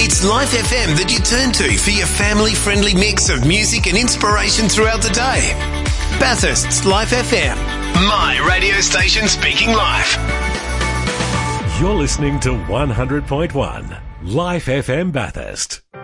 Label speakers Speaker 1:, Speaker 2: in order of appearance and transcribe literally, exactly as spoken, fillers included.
Speaker 1: It's Life F M that you turn to for your family-friendly mix of music and inspiration throughout the day. Bathurst's Life F M. My radio station speaking life.
Speaker 2: You're listening to one hundred point one Life F M Bathurst.